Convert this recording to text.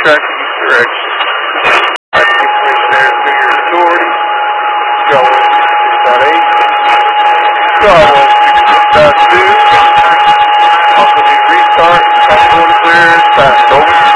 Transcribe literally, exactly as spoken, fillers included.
tracking each direction. Alright, keep switching there to your authority. Go six dot eight. Bravo six dot two. Also need restart. Top order clear. Fast. Over.